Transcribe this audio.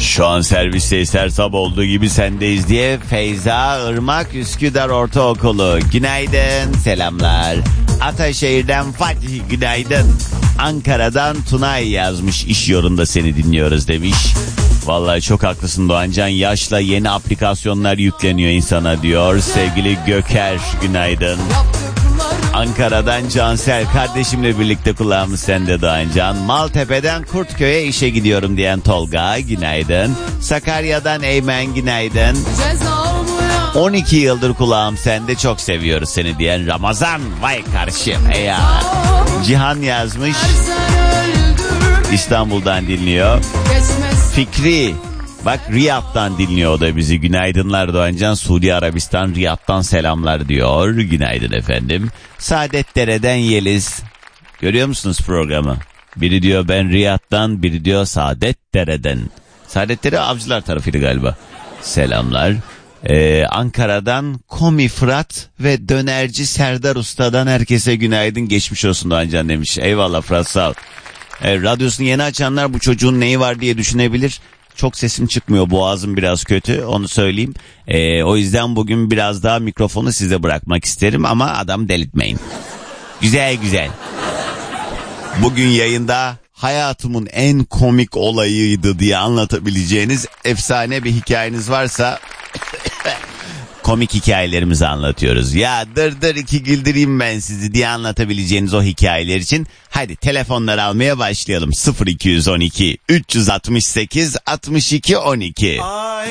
Şu an serviste her sabah olduğu gibi sendeyiz diye Feyza Irmak Üsküdar Ortaokulu. Günaydın, selamlar. Ataşehir'den Fatih günaydın. Ankara'dan Tunay yazmış, iş yolunda seni dinliyoruz demiş. Vallahi çok haklısın Doğancan, yaşla yeni aplikasyonlar yükleniyor insana diyor. Sevgili Göker günaydın. Ankara'dan Cansel kardeşimle birlikte kulağımız sende Doğancan. Maltepe'den Kurtköy'e işe gidiyorum diyen Tolga günaydın. Sakarya'dan Eymen günaydın. 12 yıldır kulağım sende, çok seviyoruz seni diyen Ramazan, vay kardeşim ya. Cihan yazmış, İstanbul'dan dinliyor. Fikri bak Riyad'dan dinliyor o da bizi. Günaydınlar Doğancan, Suudi Arabistan Riyad'dan selamlar diyor. Günaydın efendim. Saadetdere'den Yeliz. Görüyor musunuz programı? Biri diyor ben Riyad'dan, biri diyor Saadetdere'den. Saadetdere Avcılar tarafıydı galiba. Selamlar. Ankara'dan Komi Fırat ve Dönerci Serdar Usta'dan herkese günaydın, geçmiş olsun Doğancan demiş. Eyvallah Fırat, sağ ol. Radyosunu yeni açanlar bu çocuğun neyi var diye düşünebilir. Çok sesim çıkmıyor, boğazım biraz kötü, onu söyleyeyim. O yüzden bugün biraz daha mikrofonu size bırakmak isterim ama adam delirtmeyin. Güzel güzel. Bugün yayında hayatımın en komik olayıydı diye anlatabileceğiniz efsane bir hikayeniz varsa komik hikayelerimizi anlatıyoruz. Ya dır iki güldüreyim ben sizi diye anlatabileceğiniz o hikayeler için hadi telefonları almaya başlayalım. 0212 368 62 12.